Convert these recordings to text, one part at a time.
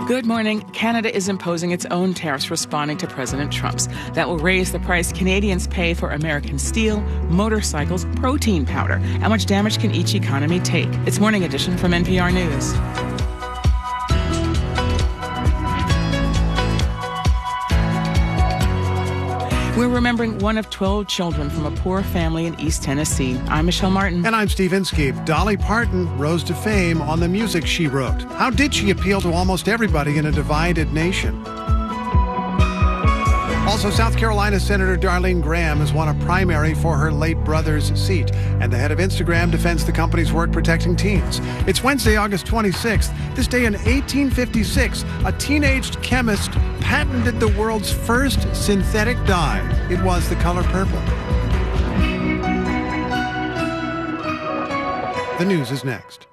Good morning. Canada is imposing its own tariffs responding to President Trump's. That will raise the price Canadians pay for American steel, motorcycles, protein powder. How much damage can each economy take? It's Morning Edition from NPR News. We're remembering one of 12 children from a poor family in East Tennessee. I'm Michelle Martin. And I'm Steve Inskeep. Dolly Parton rose to fame on the music she wrote. How did she appeal to almost everybody in a divided nation? Also, South Carolina Senator Darlene Graham has won a primary for her late brother's seat, and the head of Instagram defends the company's work protecting teens. It's Wednesday, August 26th. This day in 1856, a teenage chemist patented the world's first synthetic dye. It was the color purple. The news is next.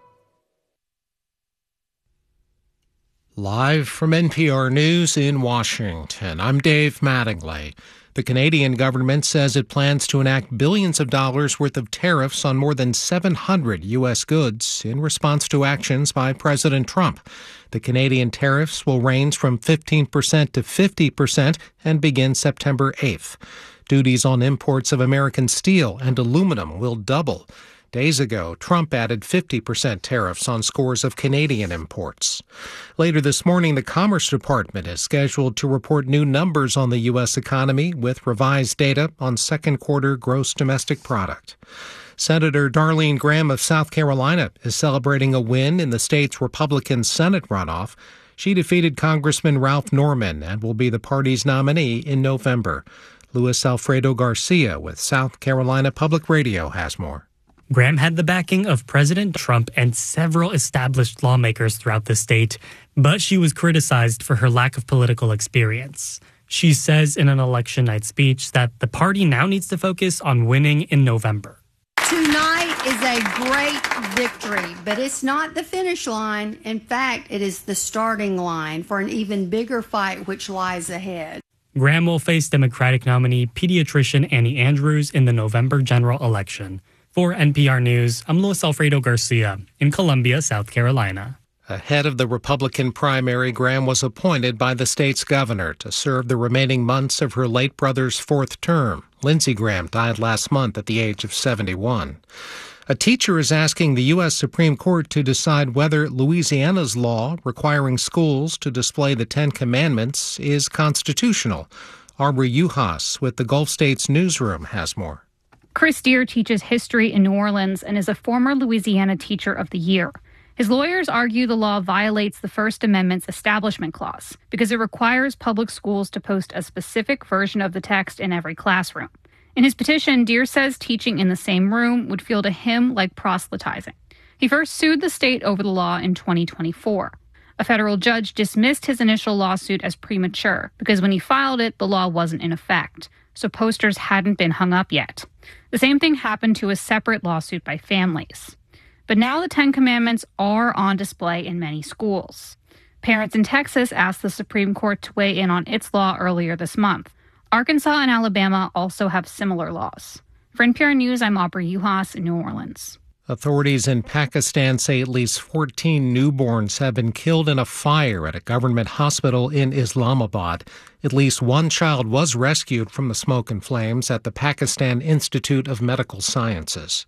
Live from NPR News in Washington, I'm Dave Mattingly. The Canadian government says it plans to enact billions of dollars worth of tariffs on more than 700 U.S. goods in response to actions by President Trump. The Canadian tariffs will range from 15% to 50% and begin September 8th. Duties on imports of American steel and aluminum will double. Days ago, Trump added 50% tariffs on scores of Canadian imports. Later this morning, the Commerce Department is scheduled to report new numbers on the U.S. economy with revised data on second quarter gross domestic product. Senator Darlene Graham of South Carolina is celebrating a win in the state's Republican Senate runoff. She defeated Congressman Ralph Norman and will be the party's nominee in November. Luis Alfredo Garcia with South Carolina Public Radio has more. Graham had the backing of President Trump and several established lawmakers throughout the state, but she was criticized for her lack of political experience. She says in an election night speech that the party now needs to focus on winning in November. Tonight is a great victory, but it's not the finish line. In fact, it is the starting line for an even bigger fight which lies ahead. Graham will face Democratic nominee pediatrician Annie Andrews in the November general election. For NPR News, I'm Luis Alfredo Garcia in Columbia, South Carolina. Ahead of the Republican primary, Graham was appointed by the state's governor to serve the remaining months of her late brother's fourth term. Lindsey Graham died last month at the age of 71. A teacher is asking the U.S. Supreme Court to decide whether Louisiana's law requiring schools to display the Ten Commandments is constitutional. Aubrey Uhas with the Gulf States Newsroom has more. Chris Deere teaches history in New Orleans and is a former Louisiana Teacher of the Year. His lawyers argue the law violates the First Amendment's Establishment Clause because it requires public schools to post a specific version of the text in every classroom. In his petition, Deere says teaching in the same room would feel to him like proselytizing. He first sued the state over the law in 2024. A federal judge dismissed his initial lawsuit as premature because when he filed it, the law wasn't in effect, so posters hadn't been hung up yet. The same thing happened to a separate lawsuit by families. But now the Ten Commandments are on display in many schools. Parents in Texas asked the Supreme Court to weigh in on its law earlier this month. Arkansas and Alabama also have similar laws. For NPR News, I'm Aubrey Uhas in New Orleans. Authorities in Pakistan say at least 14 newborns have been killed in a fire at a government hospital in Islamabad. At least one child was rescued from the smoke and flames at the Pakistan Institute of Medical Sciences.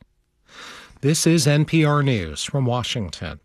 This is NPR News from Washington.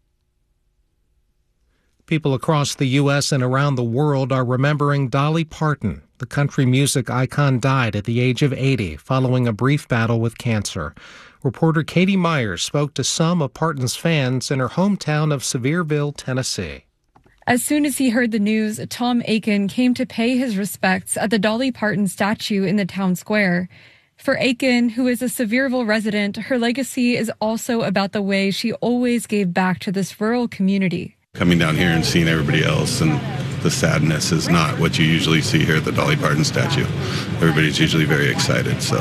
People across the U.S. and around the world are remembering Dolly Parton. The country music icon died at the age of 80 following a brief battle with cancer. Reporter Katie Myers spoke to some of Parton's fans in her hometown of Sevierville, Tennessee. As soon as he heard the news, Tom Aiken came to pay his respects at the Dolly Parton statue in the town square. For Aiken, who is a Sevierville resident, her legacy is also about the way she always gave back to this rural community. Coming down here and seeing everybody else and the sadness is not what you usually see here at the Dolly Parton statue. Everybody's usually very excited, so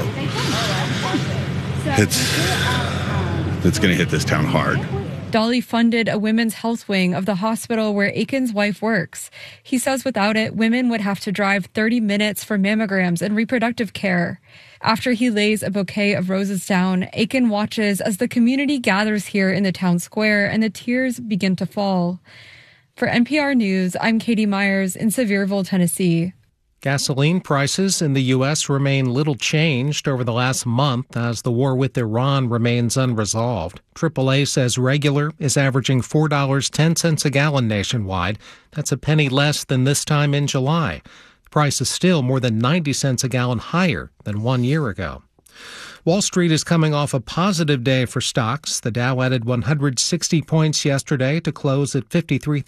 it's going to hit this town hard. Dolly funded a women's health wing of the hospital where Aiken's wife works. He says without it, women would have to drive 30 minutes for mammograms and reproductive care. After he lays a bouquet of roses down, Aiken watches as the community gathers here in the town square and the tears begin to fall. For NPR News, I'm Katie Myers in Sevierville, Tennessee. Gasoline prices in the U.S. remain little changed over the last month as the war with Iran remains unresolved. AAA says regular is averaging $4.10 a gallon nationwide. That's a penny less than this time in July. The price is still more than 90 cents a gallon higher than 1 year ago. Wall Street is coming off a positive day for stocks. The Dow added 160 points yesterday to close at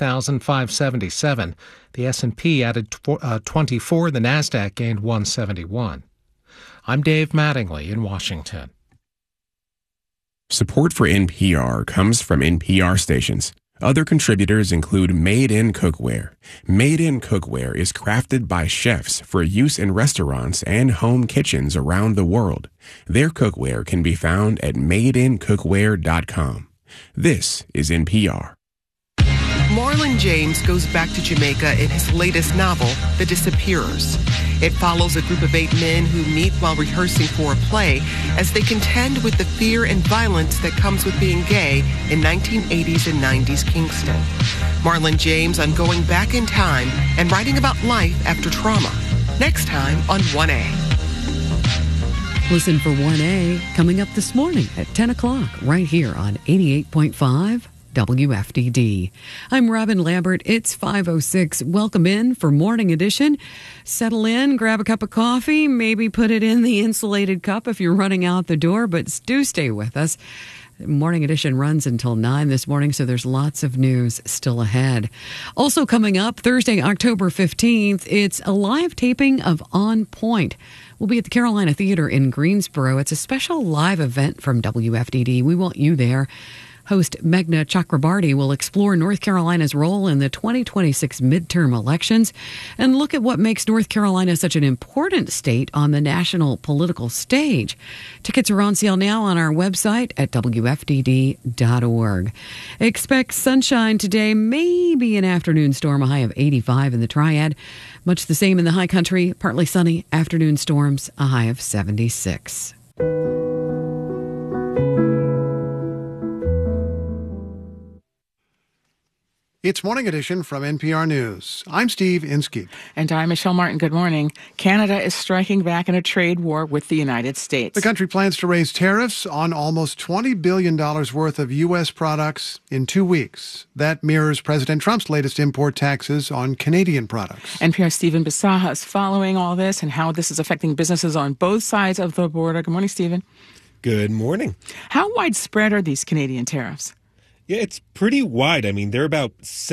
53,577. The S&P added 24. The Nasdaq gained 171. I'm Dave Mattingly in Washington. Support for NPR comes from NPR stations. Other contributors include Made in Cookware. Made in Cookware is crafted by chefs for use in restaurants and home kitchens around the world. Their cookware can be found at madeincookware.com. This is NPR. Marlon James goes back to Jamaica in his latest novel, The Disappearers. It follows a group of 8 men who meet while rehearsing for a play as they contend with the fear and violence that comes with being gay in 1980s and 90s Kingston. Marlon James on going back in time and writing about life after trauma. Next time on 1A. Listen for 1A coming up this morning at 10 o'clock right here on 88.5 WFDD. I'm Robin Lambert. It's 5:06. Welcome in for Morning Edition. Settle in, grab a cup of coffee, maybe put it in the insulated cup if you're running out the door, but do stay with us. Morning Edition runs until 9 this morning, so there's lots of news still ahead. Also coming up Thursday, October 15th, it's a live taping of On Point. We'll be at the Carolina Theater in Greensboro. It's a special live event from WFDD. We want you there. Host Meghna Chakrabarty will explore North Carolina's role in the 2026 midterm elections and look at what makes North Carolina such an important state on the national political stage. Tickets are on sale now on our website at WFDD.org. Expect sunshine today, maybe an afternoon storm, a high of 85 in the Triad. Much the same in the high country, partly sunny, afternoon storms, a high of 76. It's Morning Edition from NPR News. I'm Steve Inskeep. And I'm Michelle Martin. Good morning. Canada is striking back in a trade war with the United States. The country plans to raise tariffs on almost $20 billion worth of U.S. products in 2 weeks. That mirrors President Trump's latest import taxes on Canadian products. NPR's Stephen Bisaha is following all this and how this is affecting businesses on both sides of the border. Good morning, Stephen. Good morning. How widespread are these Canadian tariffs? Yeah, it's pretty wide. I mean, there are about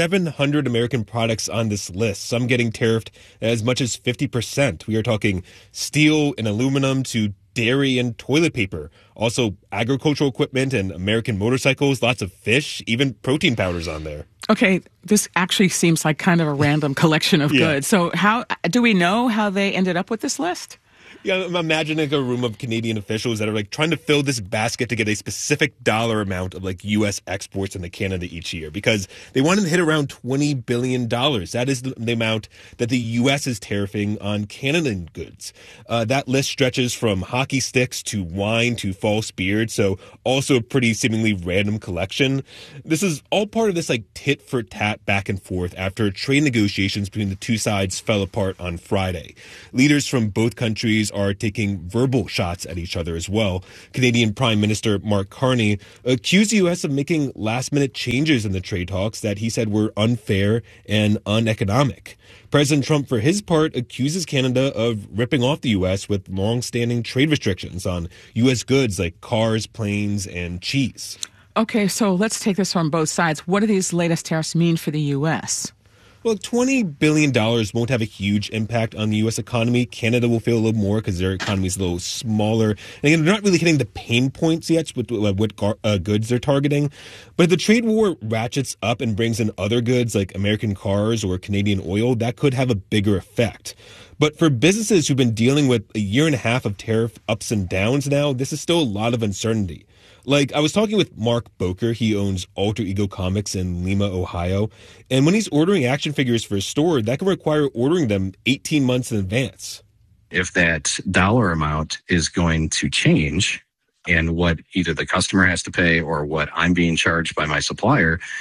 700 American products on this list, some getting tariffed as much as 50%. We are talking steel and aluminum to dairy and toilet paper, also agricultural equipment and American motorcycles, lots of fish, even protein powders on there. Okay, this actually seems like kind of a random collection of goods. So how do we know how they ended up with this list? Yeah, I'm imagining a room of Canadian officials that are like trying to fill this basket to get a specific dollar amount of like U.S. exports into Canada each year because they wanted to hit around $20 billion. That is the amount that the U.S. is tariffing on Canadian goods. That list stretches from hockey sticks to wine to false beard, so also a pretty seemingly random collection. This is all part of this like tit for tat back and forth after trade negotiations between the two sides fell apart on Friday. Leaders from both countries are taking verbal shots at each other as well. Canadian Prime Minister Mark Carney accused the U.S. of making last-minute changes in the trade talks that he said were unfair and uneconomic. President Trump, for his part, accuses Canada of ripping off the U.S. with long-standing trade restrictions on U.S. goods like cars, planes, and cheese. Okay, so let's take this from both sides. What do these latest tariffs mean for the U.S.? Well, $20 billion won't have a huge impact on the U.S. economy. Canada will feel a little more because their economy is a little smaller. And again, they're not really hitting the pain points yet with what goods they're targeting. But if the trade war ratchets up and brings in other goods like American cars or Canadian oil, that could have a bigger effect. But for businesses who've been dealing with a year and a half of tariff ups and downs now, this is still a lot of uncertainty. Like, I was talking with Mark Boker. He owns Alter Ego Comics in Lima, Ohio. And when he's ordering action figures for his store, that can require ordering them 18 months in advance. If that dollar amount is going to change and what either the customer has to pay or what I'm being charged by my supplier,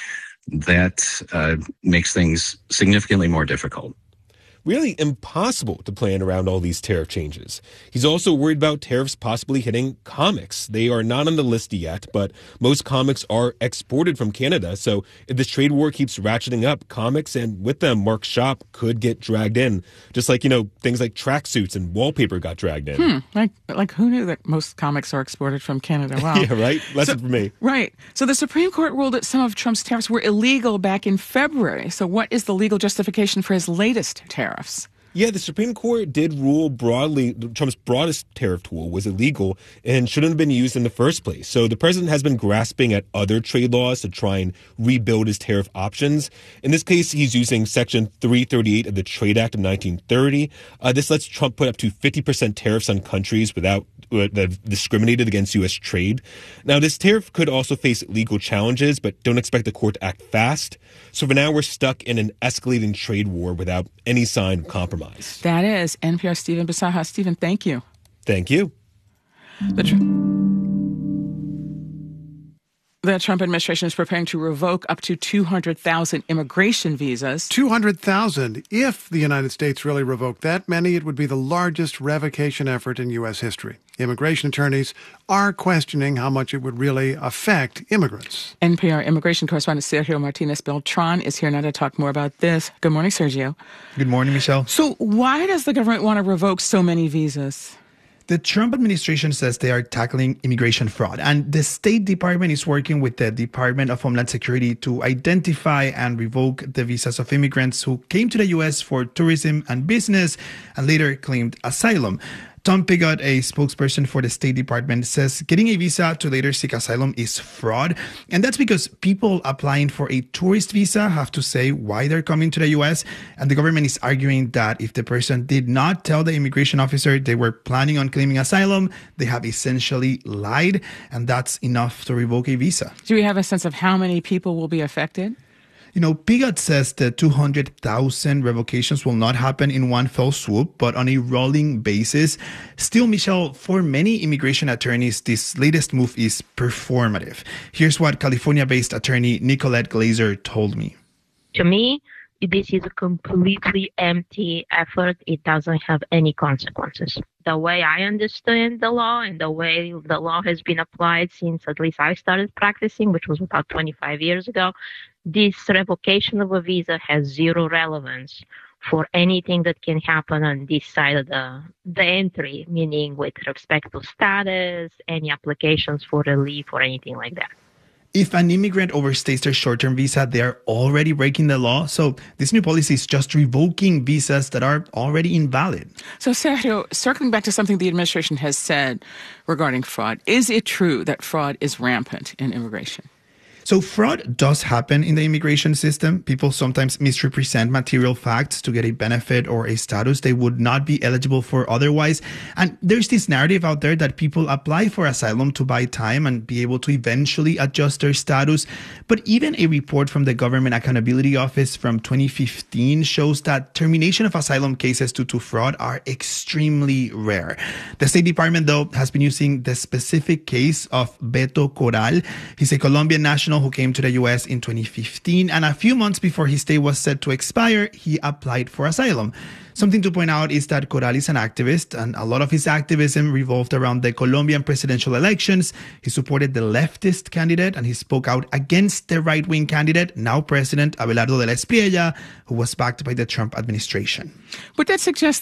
that makes things significantly more difficult. Really impossible to plan around all these tariff changes. He's also worried about tariffs possibly hitting comics. They are not on the list yet, but most comics are exported from Canada. So if this trade war keeps ratcheting up, comics and with them Mark's shop could get dragged in. Just like, things like tracksuits and wallpaper got dragged in. Like who knew that most comics are exported from Canada? Wow. Yeah, right? Lesson for me. Right. So the Supreme Court ruled that some of Trump's tariffs were illegal back in February. So what is the legal justification for his latest tariffs? Yeah, the Supreme Court did rule broadly Trump's broadest tariff tool was illegal and shouldn't have been used in the first place. So the president has been grasping at other trade laws to try and rebuild his tariff options. In this case, he's using Section 338 of the Trade Act of 1930. This lets Trump put up to 50% tariffs on countries that have discriminated against U.S. trade. Now, this tariff could also face legal challenges, but don't expect the court to act fast. So for now, we're stuck in an escalating trade war without any sign of compromise. That is NPR Stephen Bisaha. Stephen, thank you. Thank you. The Trump administration is preparing to revoke up to 200,000 immigration visas. 200,000. If the United States really revoked that many, it would be the largest revocation effort in U.S. history. Immigration attorneys are questioning how much it would really affect immigrants. NPR immigration correspondent Sergio Martinez Beltran is here now to talk more about this. Good morning, Sergio. Good morning, Michelle. So why does the government want to revoke so many visas? The Trump administration says they are tackling immigration fraud, and the State Department is working with the Department of Homeland Security to identify and revoke the visas of immigrants who came to the U.S. for tourism and business and later claimed asylum. Tom Pigott, a spokesperson for the State Department, says getting a visa to later seek asylum is fraud. And that's because people applying for a tourist visa have to say why they're coming to the U.S. And the government is arguing that if the person did not tell the immigration officer they were planning on claiming asylum, they have essentially lied. And that's enough to revoke a visa. Do we have a sense of how many people will be affected? Pigott says the 200,000 revocations will not happen in one fell swoop, but on a rolling basis. Still, Michelle, for many immigration attorneys, this latest move is performative. Here's what California-based attorney Nicolette Glazer told me. To me, this is a completely empty effort. It doesn't have any consequences. The way I understand the law and the way the law has been applied since at least I started practicing, which was about 25 years ago, this revocation of a visa has zero relevance for anything that can happen on this side of the entry, meaning with respect to status, any applications for relief or anything like that. If an immigrant overstays their short-term visa, they are already breaking the law. So this new policy is just revoking visas that are already invalid. So, Sergio, circling back to something the administration has said regarding fraud, is it true that fraud is rampant in immigration? So fraud does happen in the immigration system. People sometimes misrepresent material facts to get a benefit or a status they would not be eligible for otherwise. And there's this narrative out there that people apply for asylum to buy time and be able to eventually adjust their status. But even a report from the Government Accountability Office from 2015 shows that termination of asylum cases due to fraud are extremely rare. The State Department, though, has been using the specific case of Beto Corral. He's a Colombian national who came to the U.S. in 2015, and a few months before his stay was set to expire, he applied for asylum. Something to point out is that Corral is an activist, and a lot of his activism revolved around the Colombian presidential elections. He supported the leftist candidate, and he spoke out against the right-wing candidate, now President Abelardo de la Espriella, who was backed by the Trump administration. But that suggests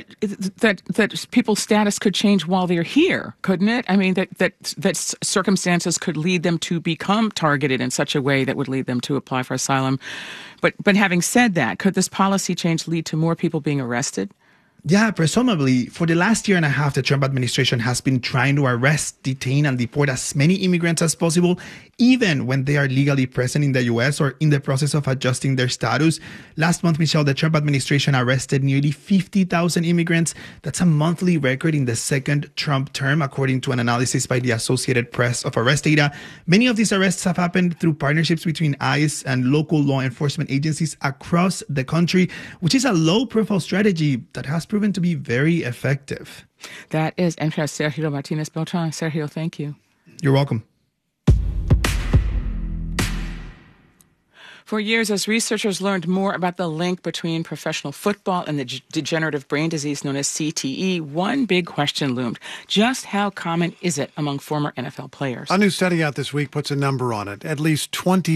that people's status could change while they're here, couldn't it? I mean, that circumstances could lead them to become targeted in such a way that would lead them to apply for asylum. But having said that, could this policy change lead to more people being arrested? Yeah, presumably. For the last year and a half, the Trump administration has been trying to arrest, detain, and deport as many immigrants as possible, even when they are legally present in the U.S. or in the process of adjusting their status. Last month, Michelle, the Trump administration arrested nearly 50,000 immigrants. That's a monthly record in the second Trump term, according to an analysis by the Associated Press of arrest data. Many of these arrests have happened through partnerships between ICE and local law enforcement agencies across the country, which is a low-profile strategy that has proven to be very effective. That is NPR's Sergio Martinez Beltran. Sergio, thank you. You're welcome. For years, as researchers learned more about the link between professional football and the degenerative brain disease known as CTE, one big question loomed. Just how common is it among former NFL players? A new study out this week puts a number on it. At least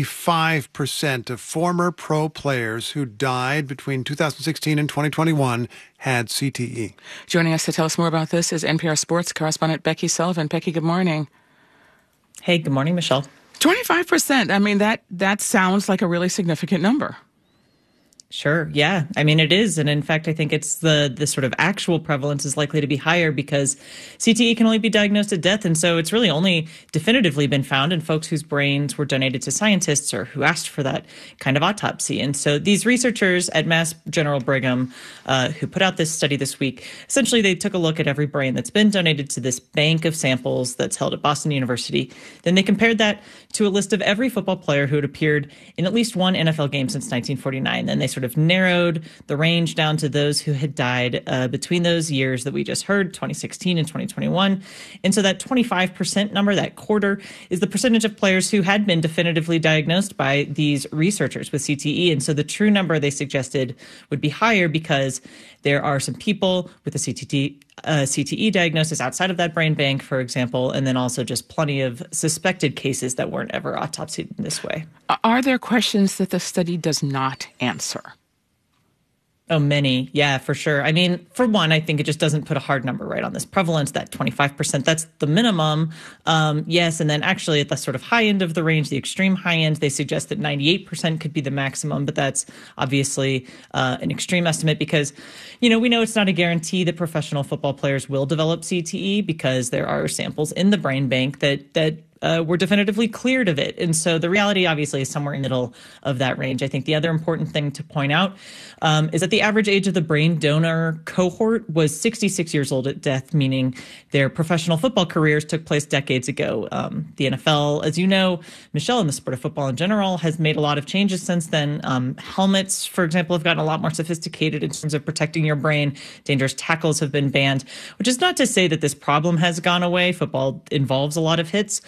25% of former pro players who died between 2016 and 2021 had CTE. Joining us to tell us more about this is NPR sports correspondent Becky Sullivan. Becky, good morning. Hey, good morning, Michelle. 25%. I mean, that sounds like a really significant number. Sure. Yeah. I mean, it is. And in fact, I think it's the sort of actual prevalence is likely to be higher because CTE can only be diagnosed at death. And so it's really only definitively been found in folks whose brains were donated to scientists or who asked for that kind of autopsy. And so these researchers at Mass General Brigham who put out this study this week, essentially they took a look at every brain that's been donated to this bank of samples that's held at Boston University. Then they compared that to a list of every football player who had appeared in at least one NFL game since 1949. Then they sort of narrowed the range down to those who had died between those years that we just heard, 2016 and 2021. And so that 25% number, that quarter, is the percentage of players who had been definitively diagnosed by these researchers with CTE. And so the true number they suggested would be higher because there are some people with a CTE diagnosis outside of that brain bank, for example, and then also just plenty of suspected cases that weren't ever autopsied in this way. Are there questions that the study does not answer? Oh, many. Yeah, for sure. I mean, for one, I think it just doesn't put a hard number right on this prevalence, that 25%. That's the minimum. Yes. And then actually at the sort of high end of the range, the extreme high end, they suggest that 98% could be the maximum. But that's obviously an extreme estimate because, we know it's not a guarantee that professional football players will develop CTE because there are samples in the brain bank that were definitively cleared of it. And so the reality, obviously, is somewhere in the middle of that range. I think the other important thing to point out is that the average age of the brain donor cohort was 66 years old at death, meaning their professional football careers took place decades ago. The NFL, as you know, Michelle, and the sport of football in general, has made a lot of changes since then. Helmets, for example, have gotten a lot more sophisticated in terms of protecting your brain. Dangerous tackles have been banned, which is not to say that this problem has gone away. Football involves a lot of hits.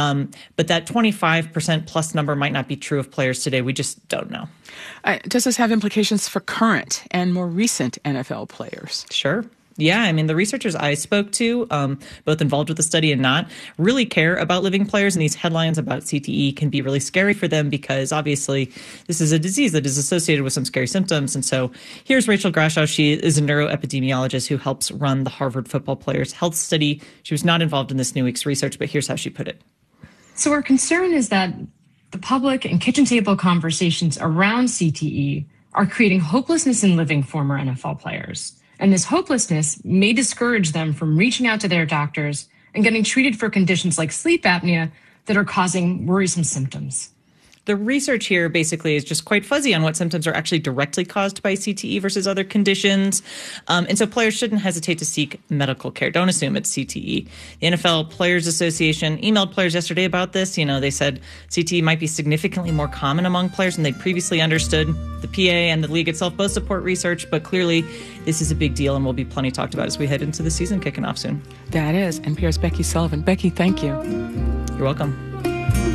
But that 25% plus number might not be true of players today. We just don't know. Does this have implications for current and more recent NFL players? Sure. Yeah, I mean, the researchers I spoke to, both involved with the study and not, really care about living players. And these headlines about CTE can be really scary for them because obviously this is a disease that is associated with some scary symptoms. And so here's Rachel Grashow. She is a neuroepidemiologist who helps run the Harvard Football Players Health Study. She was not involved in this new week's research, but here's how she put it. So our concern is that the public and kitchen table conversations around CTE are creating hopelessness in living former NFL players. And this hopelessness may discourage them from reaching out to their doctors and getting treated for conditions like sleep apnea that are causing worrisome symptoms. The research here basically is just quite fuzzy on what symptoms are actually directly caused by CTE versus other conditions. And so players shouldn't hesitate to seek medical care. Don't assume it's CTE. The NFL Players Association emailed players yesterday about this. They said CTE might be significantly more common among players than they previously understood. The PA and the league itself both support research, but clearly this is a big deal and will be plenty talked about as we head into the season kicking off soon. That is NPR's Becky Sullivan. Becky, thank you. You're welcome.